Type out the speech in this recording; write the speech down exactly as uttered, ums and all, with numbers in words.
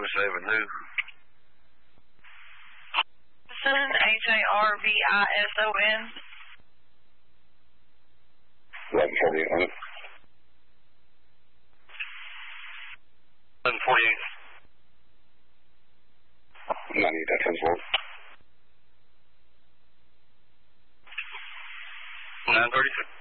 seven who? H A R V I S O N. eleven forty-eight hundred. eleven forty-eight. ninety-eight, that ten four. nine thirty-six.